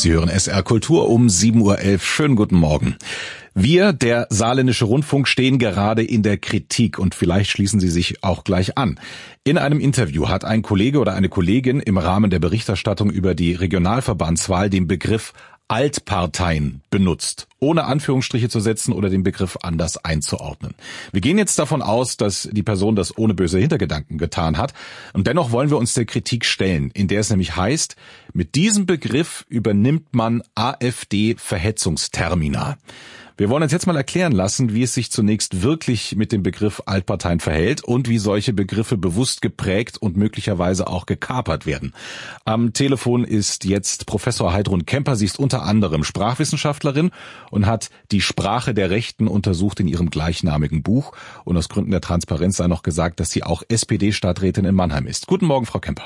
Sie hören SR Kultur um 7:11 Uhr. Schönen guten Morgen. Wir, der Saarländische Rundfunk, stehen gerade in der Kritik und vielleicht schließen Sie sich auch gleich an. In einem Interview hat ein Kollege oder eine Kollegin im Rahmen der Berichterstattung über die Regionalverbandswahl den Begriff Altparteien benutzt, ohne Anführungsstriche zu setzen oder den Begriff anders einzuordnen. Wir gehen jetzt davon aus, dass die Person das ohne böse Hintergedanken getan hat. Und dennoch wollen wir uns der Kritik stellen, in der es nämlich heißt, mit diesem Begriff übernimmt man AfD-Verhetzungstermina. Wir wollen uns jetzt mal erklären lassen, wie es sich zunächst wirklich mit dem Begriff Altparteien verhält und wie solche Begriffe bewusst geprägt und möglicherweise auch gekapert werden. Am Telefon ist jetzt Professor Heidrun Kemper. Sie ist unter anderem Sprachwissenschaftlerin und hat die Sprache der Rechten untersucht in ihrem gleichnamigen Buch. Und aus Gründen der Transparenz sei noch gesagt, dass sie auch SPD-Stadträtin in Mannheim ist. Guten Morgen, Frau Kemper.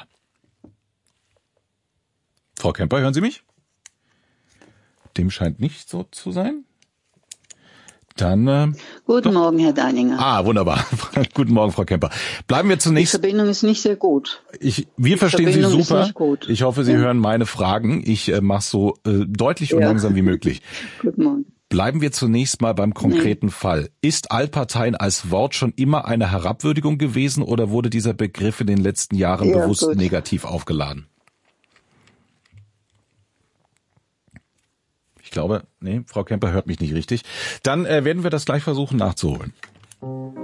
Frau Kemper, hören Sie mich? Dem scheint nicht so zu sein. Dann Guten Morgen, Herr Deininger. Wunderbar. Guten Morgen, Frau Kemper. Bleiben wir zunächst. Die Verbindung ist nicht sehr gut. Wir verstehen Sie super. Ich hoffe, Sie hören meine Fragen. Ich mache es so deutlich und langsam wie möglich. Guten Morgen. Bleiben wir zunächst mal beim konkreten Fall. Ist Altparteien als Wort schon immer eine Herabwürdigung gewesen oder wurde dieser Begriff in den letzten Jahren bewusst negativ aufgeladen? Ich glaube, Frau Kemper hört mich nicht richtig. Dann werden wir das gleich versuchen nachzuholen.